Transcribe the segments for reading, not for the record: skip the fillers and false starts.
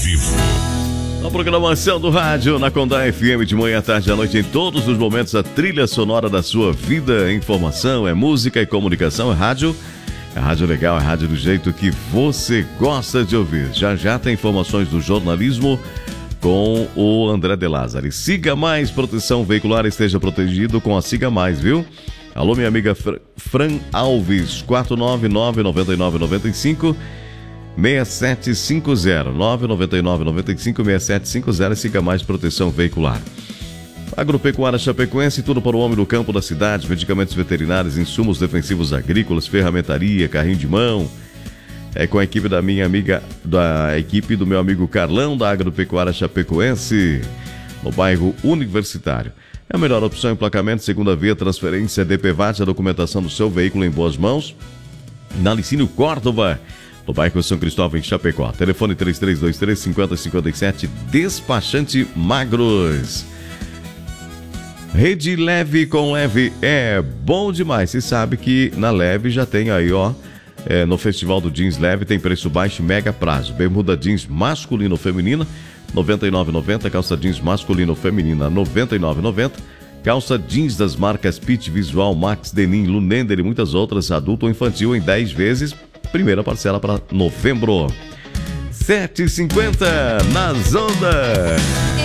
vivo. A programação do rádio na Condá FM de manhã, tarde à noite, em todos os momentos, a trilha sonora da sua vida. Informação, é música e comunicação, é rádio. É rádio legal, é rádio do jeito que você gosta de ouvir. Já já tem informações do jornalismo com o André De Lázari. Siga Mais Proteção Veicular, esteja protegido com a Siga Mais, viu? Alô, minha amiga Fran Alves, 499-9995 6750 999-95-6750. Siga Mais Proteção Veicular. Agropecuária Chapecoense, tudo para o homem do campo da cidade, medicamentos veterinários, insumos defensivos agrícolas, ferramentaria, carrinho de mão. É com a equipe da minha amiga, da equipe do meu amigo Carlão, da Agropecuária Chapecoense, no bairro Universitário. É a melhor opção em emplacamento, segunda via, transferência, DPVAT, a documentação do seu veículo em boas mãos. Na Licínio Córdoba, no bairro São Cristóvão, em Chapecó. Telefone 3323-5057, despachante Magros. Rede Leve com Leve é bom demais. Você sabe que na Leve já tem aí, ó, no Festival do Jeans Leve tem preço baixo e mega prazo. Bermuda jeans masculino ou feminina, R$ 99,90. Calça jeans masculino ou feminina, R$ 99,90. Calça jeans das marcas Pit, Visual, Max, Denim, Lunender e muitas outras, adulto ou infantil, em 10 vezes. Primeira parcela para novembro. 7h50 nas ondas.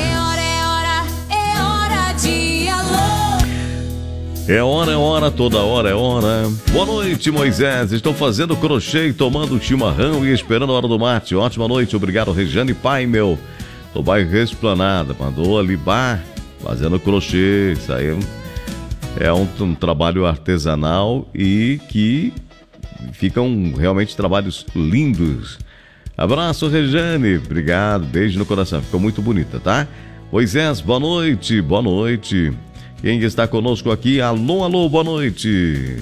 É hora, toda hora é hora. Boa noite, Moisés. Estou fazendo crochê e tomando chimarrão e esperando a hora do mate. Ótima noite, obrigado, Rejane Paimel, do bairro Esplanada. Mandou ali, fazendo crochê. Isso aí é um trabalho artesanal e que ficam realmente trabalhos lindos. Abraço, Rejane. Obrigado, beijo no coração. Ficou muito bonita, tá? Moisés, boa noite, boa noite. Quem está conosco aqui? Alô, boa noite.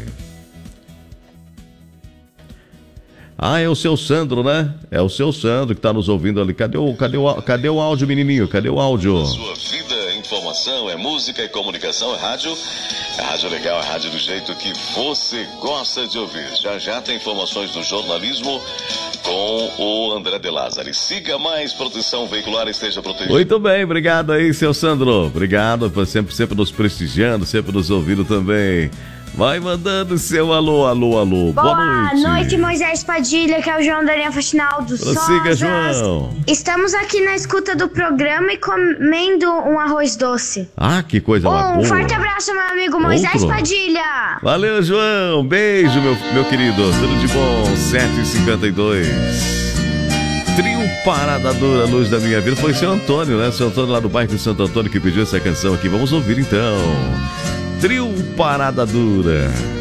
É o seu Sandro, né? É o seu Sandro que está nos ouvindo ali. Cadê o áudio, menininho? Cadê o áudio? Sua vida, informação, é música e comunicação, é rádio. É rádio legal, é rádio do jeito que você gosta de ouvir. Já já tem informações do jornalismo com o André De Lázari. Siga Mais Proteção Veicular, esteja protegido. Muito bem, obrigado aí, seu Sandro. Obrigado por sempre nos prestigiando, sempre nos ouvindo também. Vai mandando seu alô. Boa noite, Moisés Padilha, que é o João da linha Faxinaldo. Siga, João. Estamos aqui na escuta do programa e comendo um arroz doce. Que coisa boa. Um forte abraço, meu amigo Moisés Padilha. Valeu, João. Beijo, meu querido. Tudo de bom. 7h52. Trio Parada Dura, Luz da Minha Vida. Foi o seu Antônio, né? Seu Antônio lá do bairro de Santo Antônio que pediu essa canção aqui. Vamos ouvir então. Trio Parada Dura.